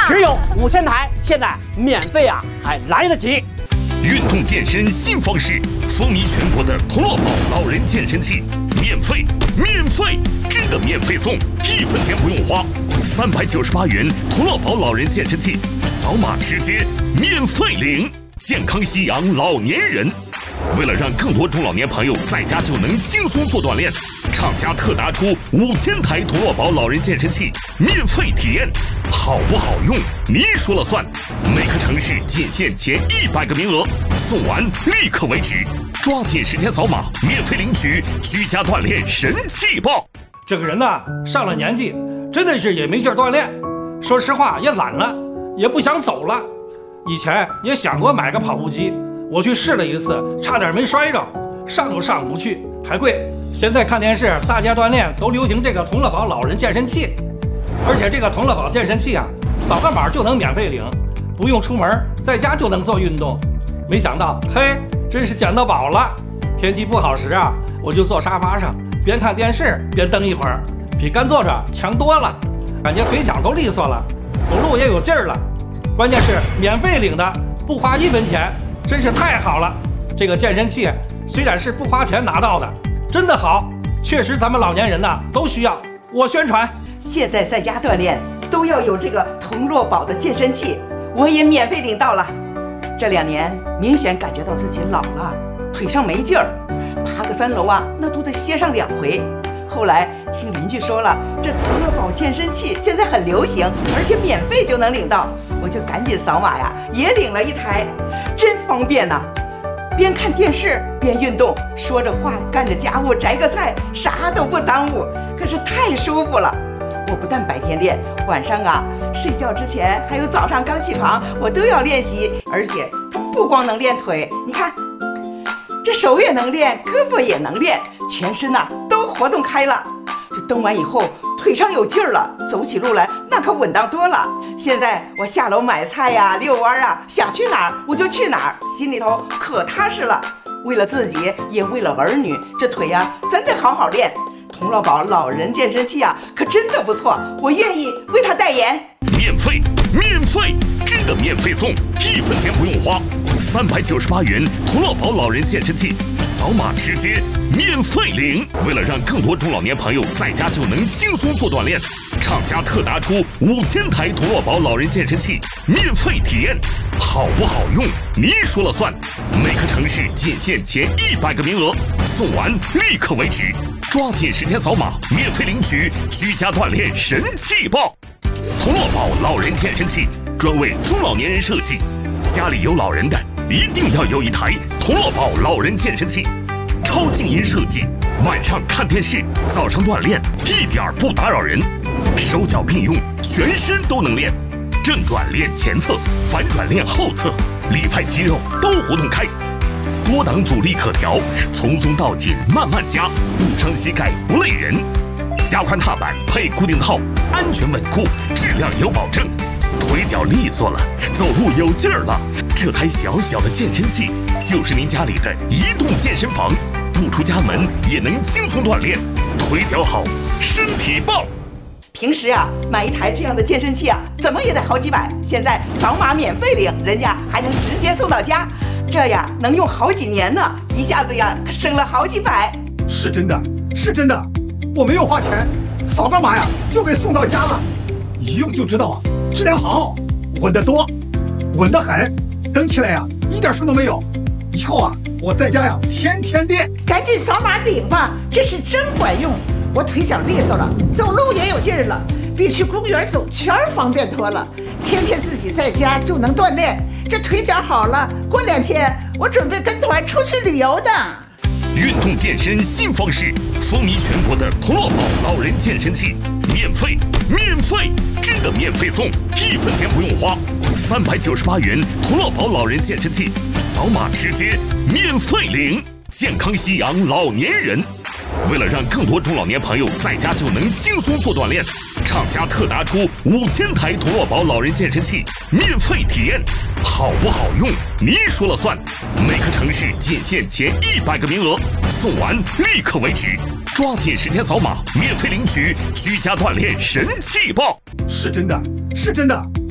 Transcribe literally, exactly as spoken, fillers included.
只有五千台，现在免费啊，还来得及。 运动健身新方式，风靡全国的童乐宝老人健身器，免费，免费，真的免费送，一分钱不用花，三百九十八元童乐宝老人健身器，扫码直接免费领。健康夕阳老年人，为了让更多中老年朋友在家就能轻松做锻炼，厂家特打出五千台童乐宝老人健身器免费体验，好不好用你说了算。每个城市仅限前一百个名额，送完立刻为止，抓紧时间扫码免费领取居家锻炼神器包。 这个人呢，上了年纪，真的是也没劲儿锻炼，说实话也懒了，也不想走了。以前也想过买个跑步机，我去试了一次，差点没摔着，上都上不去，还贵。现在看电视，大家锻炼都流行这个童乐宝老人健身器，而且这个童乐宝健身器啊，扫个码就能免费领，不用出门，在家就能做运动。没想到，嘿，真是捡到宝了！天气不好时啊，我就坐沙发上，边看电视边蹬一会儿，比干坐着强多了，感觉腿脚都利索了，走路也有劲儿了。关键是免费领的，不花一分钱，真是太好了。这个健身器虽然是不花钱拿到的，真的好，确实咱们老年人呐都需要。我宣传， 现在在家锻炼都要有这个童乐宝的健身器，我也免费领到了。这两年明显感觉到自己老了，腿上没劲儿，爬个三楼啊，那都得歇上两回。后来听邻居说了，这童乐宝健身器现在很流行，而且免费就能领到，我就赶紧扫码呀，也领了一台，真方便呐、啊！边看电视边运动，说着话干着家务，摘个菜，啥都不耽误，可是太舒服了。我不但白天练，晚上啊睡觉之前还有早上刚起床，我都要练习。而且它不光能练腿，你看这手也能练，胳膊也能练，全身呐、啊、都活动开了。这蹬完以后腿上有劲儿了，走起路来那可稳当多了。现在我下楼买菜呀、遛弯啊，想去哪儿我就去哪儿，心里头可踏实了。为了自己，也为了儿女，这腿呀咱得好好练。童乐宝老人健身器啊，可真的不错，我愿意为他代言。 免费，免费，真的免费送，一分钱不用花，三百九十八元童乐宝老人健身器，扫码直接免费领。为了让更多中老年朋友在家就能轻松做锻炼，厂家特打出五千台童乐宝老人健身器免费体验，好不好用你说了算。每个城市仅限前一百个名额，送完立刻为止，抓紧时间扫码免费领取居家锻炼神器包。童乐宝老人健身器专为中老年人设计，家里有老人的一定要有一台童乐宝老人健身器，超静音设计，晚上看电视，早上锻炼一点不打扰人，手脚并用，全身都能练，正转练前侧，反转练后侧，里派肌肉都活动开，多档阻力可调，从松到紧慢慢加，不伤膝盖不累人。加宽踏板配固定套，安全稳固，质量有保证，腿脚利索了，走路有劲儿了。这台小小的健身器就是您家里的移动健身房，不出家门也能轻松锻炼，腿脚好，身体棒。 平时啊买一台这样的健身器啊，怎么也得好几百，现在扫码免费领，人家还能直接送到家，这呀能用好几年呢，一下子呀省了好几百。 是真的，是真的。我没有花钱，扫个码呀就给送到家了，一用就知道啊，质量好，稳得多，稳得很，蹬起来呀一点声都没有。以后啊我在家呀天天练。 赶紧扫码领吧，这是真管用，我腿脚利索了，走路也有劲儿了，比去公园走圈方便多了。天天自己在家就能锻炼，这腿脚好了，过两天我准备跟团出去旅游的。 运动健身新方式，风靡全国的童乐宝老人健身器，免费，免费，真的免费送，一分钱不用花，三百九十八元童乐宝老人健身器，扫码直接免费领。健康夕阳老年人，为了让更多中老年朋友在家就能轻松做锻炼，厂家特打出五千台童乐宝老人健身器免费体验，好不好用你说了算。每个城市仅限前一百个名额，送完立刻为止，抓紧时间扫码免费领取居家锻炼神器包。 是真的，是真的。